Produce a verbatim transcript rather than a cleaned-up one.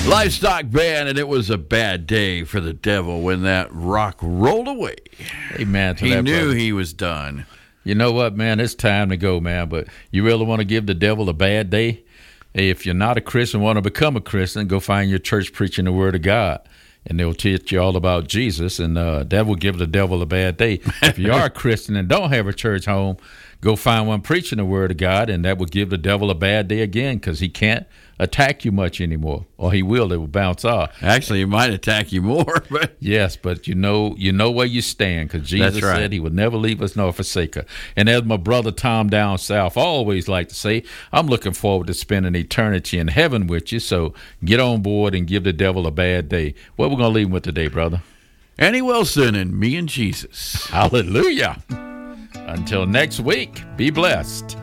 Livestock Band, and it was a bad day for the devil when that rock rolled away. Amen to He that, knew brother. he was done. You know what, man? It's time to go, man. But you really want to give the devil a bad day? Hey, if you're not a Christian, want to become a Christian, go find your church preaching the Word of God, and they'll teach you all about Jesus, and uh, that will give the devil a bad day. If you are a Christian and don't have a church home, go find one preaching the Word of God, and that will give the devil a bad day again, because he can't attack you much anymore, or he will. It will bounce off. Actually, he might attack you more. But Yes, but you know you know where you stand, because Jesus That's right. said he would never leave us nor forsake us. And as my brother Tom down south always like to say, I'm looking forward to spending eternity in heaven with you, so get on board and give the devil a bad day. What we're going to leave him with today, brother? Annie Wilson and Me and Jesus. Hallelujah. Until next week, be blessed.